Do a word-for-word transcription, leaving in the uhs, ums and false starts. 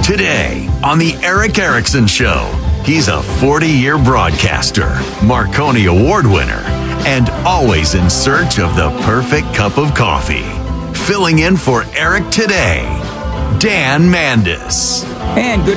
Today on The Eric Erickson Show, he's a forty-year broadcaster, Marconi Award winner, and always in search of the perfect cup of coffee. Filling in for Eric today, Dan Mandis. And good